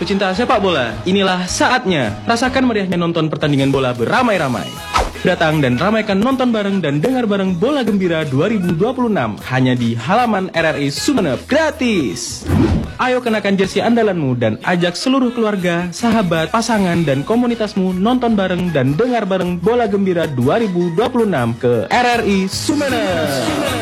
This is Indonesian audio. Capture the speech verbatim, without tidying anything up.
Pecinta sepak bola, inilah saatnya. Rasakan meriahnya nonton pertandingan bola beramai-ramai. Datang dan ramaikan nonton bareng dan dengar bareng Bola Gembira dua ribu dua puluh enam hanya di halaman R R I Sumeneb, gratis. Ayo kenakan jersey andalanmu dan ajak seluruh keluarga, sahabat, pasangan, dan komunitasmu nonton bareng dan dengar bareng Bola Gembira dua ribu dua puluh enam ke R R I Sumeneb.